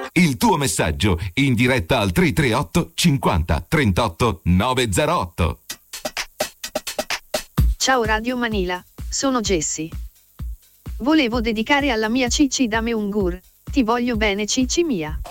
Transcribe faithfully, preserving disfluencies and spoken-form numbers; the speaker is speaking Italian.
Il tuo messaggio in diretta al tre tre otto cinquanta trentotto novecentotto. Ciao Radio Manila, sono Jessie. Volevo dedicare alla mia Cici Dame un gur. Ti voglio bene Cici mia.